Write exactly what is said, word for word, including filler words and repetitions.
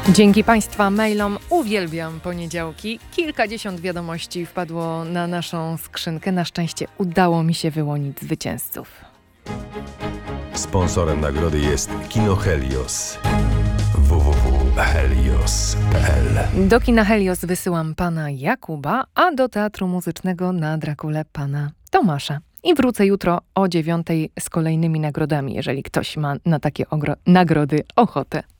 Dzięki Państwa mailom uwielbiam poniedziałki. Kilkadziesiąt wiadomości wpadło na naszą skrzynkę. Na szczęście udało mi się wyłonić zwycięzców. Sponsorem nagrody jest Kino Helios. w w w kropka helios kropka p l. Do kina Helios wysyłam pana Jakuba, a do Teatru Muzycznego na Drakule pana Tomasza. I wrócę jutro o dziewiątej z kolejnymi nagrodami, jeżeli ktoś ma na takie ogro- nagrody ochotę.